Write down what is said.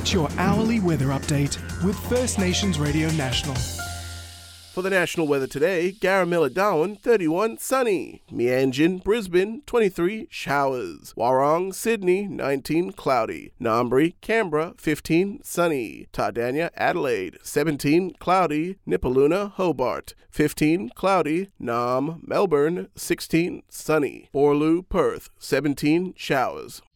Get your hourly weather update with First Nations Radio National. For the national weather today, Garamilla Darwin, 31, sunny. Meanjin, Brisbane, 23, showers. Warrong, Sydney, 19, cloudy. Ngambri, Canberra, 15, sunny. Tardania, Adelaide, 17, cloudy. Nipaluna, Hobart, 15, cloudy. Nam, Melbourne, 16, sunny. Borlu, Perth, 17, showers.